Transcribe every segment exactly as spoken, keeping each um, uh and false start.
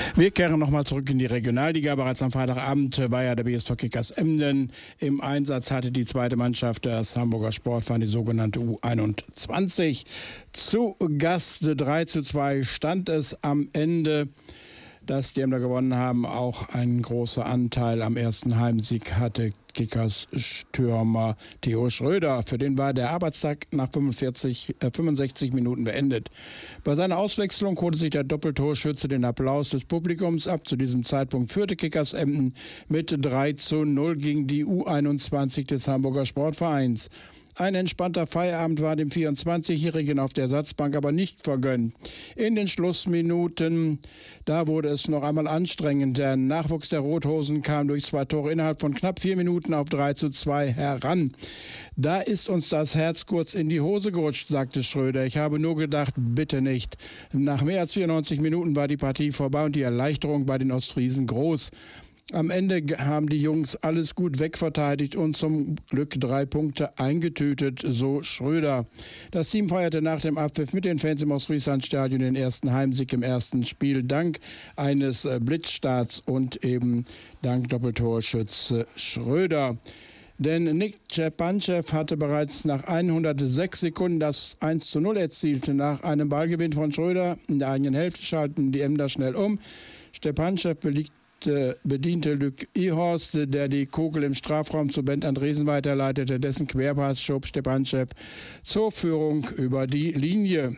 Wir kehren nochmal zurück in die Regionalliga. Bereits am Freitagabend war ja der B S V Kickers Emden im Einsatz, hatte die zweite Mannschaft des Hamburger Sportvereins, die sogenannte U einundzwanzig, zu Gast. drei zu zwei stand es am Ende. Dass die Emder gewonnen haben, auch ein großer Anteil am ersten Heimsieg hatte Kickers Stürmer Theo Schröder. Für den war der Arbeitstag nach fünfundvierzig, äh, fünfundsechzig Minuten beendet. Bei seiner Auswechslung holte sich der Doppeltorschütze den Applaus des Publikums ab. Zu diesem Zeitpunkt führte Kickers Emden mit drei zu null gegen die U einundzwanzig des Hamburger Sportvereins. Ein entspannter Feierabend war dem vierundzwanzigjährigen auf der Ersatzbank aber nicht vergönnt. In den Schlussminuten, da wurde es noch einmal anstrengend. Der Nachwuchs der Rothosen kam durch zwei Tore innerhalb von knapp vier Minuten auf drei zu zwei heran. Da ist uns das Herz kurz in die Hose gerutscht, sagte Schröder. Ich habe nur gedacht, bitte nicht. Nach mehr als vierundneunzig Minuten war die Partie vorbei und die Erleichterung bei den Ostfriesen groß. Am Ende haben die Jungs alles gut wegverteidigt und zum Glück drei Punkte eingetütet, so Schröder. Das Team feierte nach dem Abpfiff mit den Fans im Ostfrieslandstadion den ersten Heimsieg im ersten Spiel, dank eines Blitzstarts und eben dank Doppeltorschütze Schröder. Denn Nick Szczepanschew hatte bereits nach hundertsechs Sekunden das eins zu null erzielt. Nach einem Ballgewinn von Schröder in der eigenen Hälfte schalten die Emder schnell um. Szczepanschew beliegt bediente Luc Ihorst, der die Kugel im Strafraum zu Bent Andresen weiterleitete. Dessen Querpass schob Szczepanschew zur Führung über die Linie.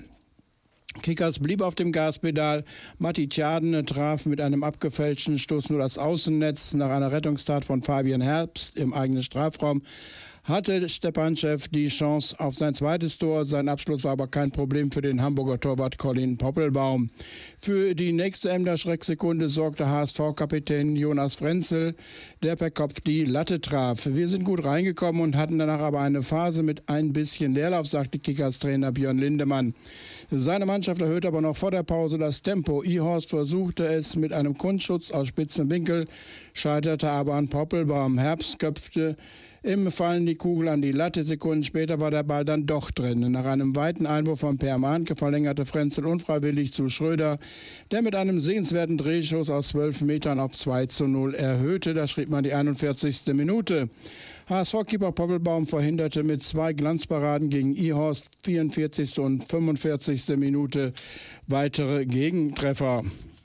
Kickers blieb auf dem Gaspedal. Matti Tjaden traf mit einem abgefälschten Stoß nur das Außennetz. Nach einer Rettungstat von Fabian Herbst im eigenen Strafraum hatte Szczepanschew die Chance auf sein zweites Tor. Sein Abschluss war aber kein Problem für den Hamburger Torwart Colin Poppelbaum. Für die nächste Emder Schrecksekunde sorgte H S V-Kapitän Jonas Frenzel, der per Kopf die Latte traf. Wir sind gut reingekommen und hatten danach aber eine Phase mit ein bisschen Leerlauf, sagte Kickers-Trainer Björn Lindemann. Seine Mannschaft erhöhte aber noch vor der Pause das Tempo. Ihorst versuchte es mit einem Kunstschutz aus spitzen Winkel, scheiterte aber an Poppelbaum. Herbst köpfte im Fallen die Kugel an die Latte. Sekunden später war der Ball dann doch drin. Nach einem weiten Einwurf von Per Mahnke verlängerte Frenzel unfreiwillig zu Schröder, der mit einem sehenswerten Drehschuss aus zwölf Metern auf zwei zu null erhöhte. Da schrieb man die einundvierzigste Minute. H S V-Keeper Poppelbaum verhinderte mit zwei Glanzparaden gegen Ihorst, vierundvierzigste und fünfundvierzigste Minute, weitere Gegentreffer.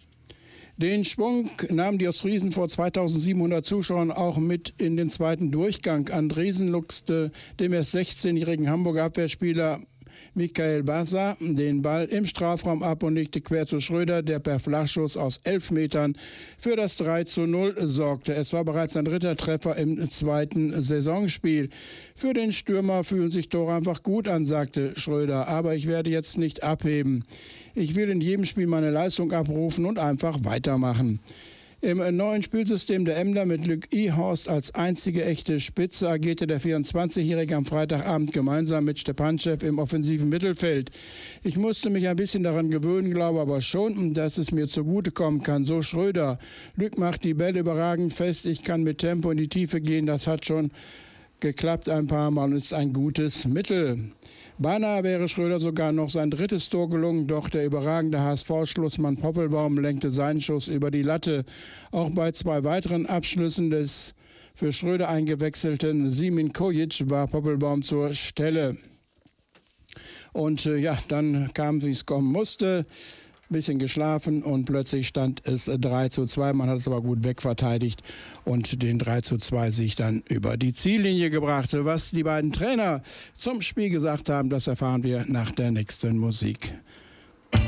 Den Schwung nahmen die Ostfriesen vor zweitausendsiebenhundert Zuschauern auch mit in den zweiten Durchgang. Andresen luchste dem erst sechzehnjährigen Hamburger Abwehrspieler Michael Bassa den Ball im Strafraum ab und legte quer zu Schröder, der per Flachschuss aus elf Metern für das drei zu null sorgte. Es war bereits ein dritter Treffer im zweiten Saisonspiel. Für den Stürmer fühlen sich Tore einfach gut an, sagte Schröder, aber ich werde jetzt nicht abheben. Ich will in jedem Spiel meine Leistung abrufen und einfach weitermachen. Im neuen Spielsystem der Emder mit Luc Ihorst als einzige echte Spitze agierte der vierundzwanzigjährige am Freitagabend gemeinsam mit Szczepanschew im offensiven Mittelfeld. Ich musste mich ein bisschen daran gewöhnen, glaube aber schon, dass es mir zugutekommen kann. So Schröder. Luc macht die Bälle überragend fest. Ich kann mit Tempo in die Tiefe gehen. Das hat schon geklappt ein paar Mal und ist ein gutes Mittel. Beinahe wäre Schröder sogar noch sein drittes Tor gelungen, doch der überragende H S V-Schlussmann Poppelbaum lenkte seinen Schuss über die Latte. Auch bei zwei weiteren Abschlüssen des für Schröder eingewechselten Simin Kojic war Poppelbaum zur Stelle. Und äh, ja, dann kam, wie es kommen musste. Bisschen geschlafen und plötzlich stand es drei zu zwei. Man hat es aber gut wegverteidigt und den drei zu zwei Sieg dann über die Ziellinie gebracht. Was die beiden Trainer zum Spiel gesagt haben, das erfahren wir nach der nächsten Musik.